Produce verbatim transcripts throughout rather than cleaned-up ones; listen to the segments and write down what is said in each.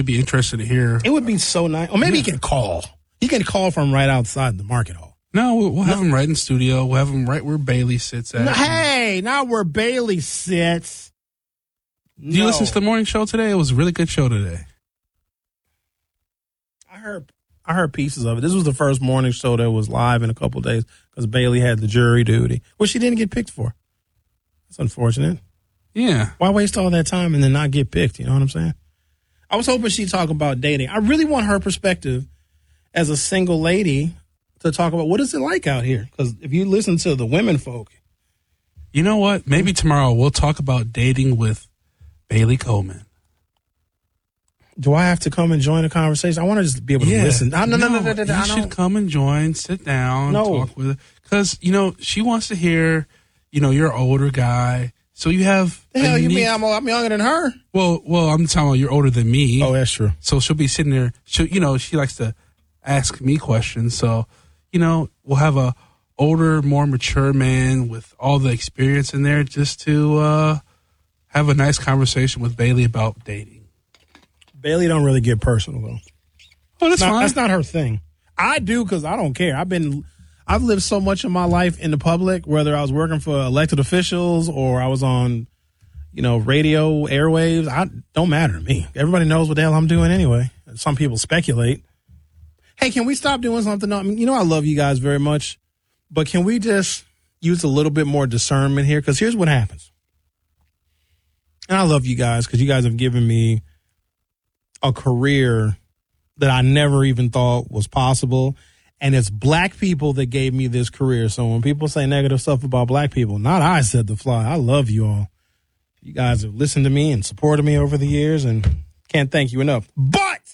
definitely be interested to hear. It would be so nice. Or maybe yeah. he can call. He can call from right outside the market hall. No, we'll, we'll have no. him right in studio. We'll have him right where Bailey sits at. No, hey, not where Bailey sits. Did you no. listen to the morning show today? It was a really good show today. I heard I heard pieces of it. This was the first morning show that was live in a couple of days because Bailey had the jury duty, which she didn't get picked for. That's unfortunate. Yeah. Why waste all that time and then not get picked? You know what I'm saying? I was hoping she'd talk about dating. I really want her perspective as a single lady to talk about what is it like out here. Because if you listen to the women folk. You know what? Maybe tomorrow we'll talk about dating with Bailey Coleman. Do I have to come and join the conversation? I want to just be able to yeah. listen. No, no, no, no, no, no, no You should come and join, sit down, no. talk with her. Because, you know, she wants to hear, you know, you're an older guy. So you have. The hell, unique, you mean I'm, I'm younger than her? Well, well, I'm talking about you're older than me. Oh, that's true. So she'll be sitting there. She, you know, she likes to ask me questions. So, you know, we'll have a older, more mature man with all the experience in there just to uh, have a nice conversation with Bailey about dating. Bailey don't really get personal, though. Oh, that's not, fine. That's not her thing. I do because I don't care. I've been, I've lived so much of my life in the public, whether I was working for elected officials or I was on, you know, radio airwaves. I don't matter to me. Everybody knows what the hell I'm doing anyway. Some people speculate. Hey, can we stop doing something? I mean, you know, I love you guys very much, but can we just use a little bit more discernment here? Because here's what happens. And I love you guys because you guys have given me a career that I never even thought was possible. And it's black people that gave me this career. So when people say negative stuff about black people, not I said the fly. I love you all. You guys have listened to me and supported me over the years and can't thank you enough. But,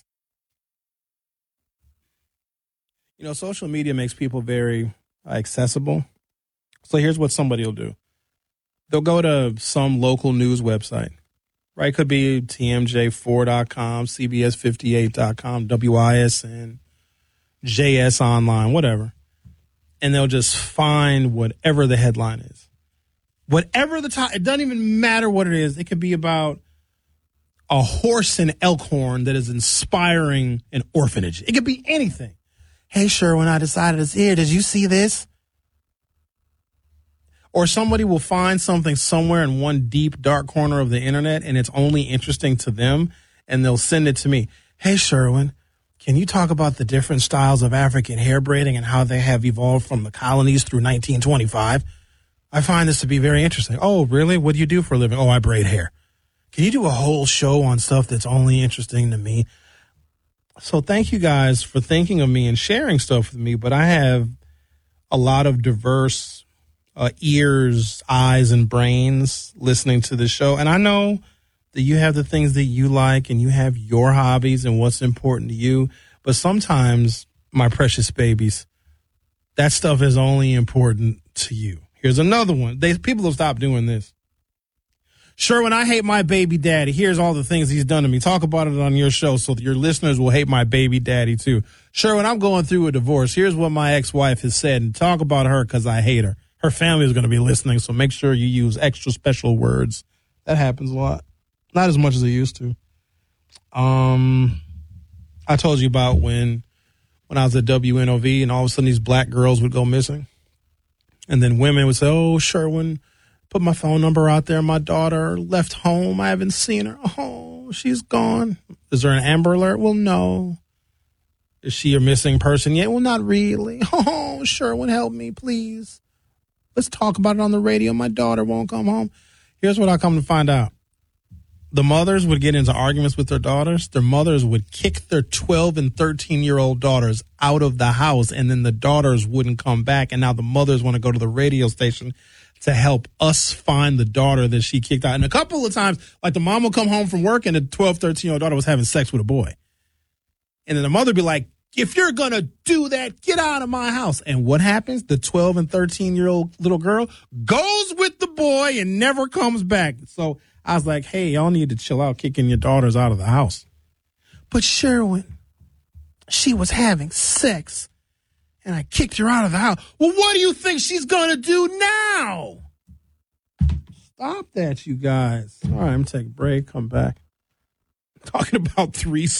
you know, social media makes people very accessible. So here's what somebody will do. They'll go to some local news website. Right, could be T M J four dot com, C B S fifty-eight dot com, W I S N, J S Online, whatever. And they'll just find whatever the headline is. Whatever the top, it doesn't even matter what it is. It could be about a horse in Elkhorn that is inspiring an orphanage. It could be anything. Hey, Sherwin, I decided it's here. Did you see this? Or somebody will find something somewhere in one deep, dark corner of the internet, and it's only interesting to them, and they'll send it to me. Hey, Sherwin, can you talk about the different styles of African hair braiding and how they have evolved from the colonies through nineteen twenty-five? I find this to be very interesting. Oh, really? What do you do for a living? Oh, I braid hair. Can you do a whole show on stuff that's only interesting to me? So thank you guys for thinking of me and sharing stuff with me, but I have a lot of diverse Uh, ears, eyes, and brains listening to the show. And I know that you have the things that you like and you have your hobbies and what's important to you. But sometimes, my precious babies, that stuff is only important to you. Here's another one. They, people have stopped doing this. Sherwin, I hate my baby daddy. Here's all the things he's done to me. Talk about it on your show so that your listeners will hate my baby daddy too. Sherwin, I'm going through a divorce. Here's what my ex-wife has said, and talk about her because I hate her. Her family is going to be listening, so make sure you use extra special words. That happens a lot. Not as much as it used to. Um, I told you about when when I was at W N O V and all of a sudden these black girls would go missing. And then women would say, oh, Sherwin, put my phone number out there. My daughter left home. I haven't seen her. Oh, she's gone. Is there an Amber Alert? Well, no. Is she a missing person yet? Well, not really. Oh, Sherwin, help me, please. Let's talk about it on the radio. My daughter won't come home. Here's what I come to find out. The mothers would get into arguments with their daughters. Their mothers would kick their twelve and thirteen-year-old daughters out of the house, and then the daughters wouldn't come back. And now the mothers want to go to the radio station to help us find the daughter that she kicked out. And a couple of times, like the mom would come home from work, and the twelve, thirteen-year-old daughter was having sex with a boy. And then the mother would be like, if you're going to do that, get out of my house. And what happens? The twelve and thirteen-year-old little girl goes with the boy and never comes back. So I was like, hey, y'all need to chill out kicking your daughters out of the house. But Sherwin, she was having sex, and I kicked her out of the house. Well, what do you think she's going to do now? Stop that, you guys. All right, I'm going to take a break, come back. I'm talking about three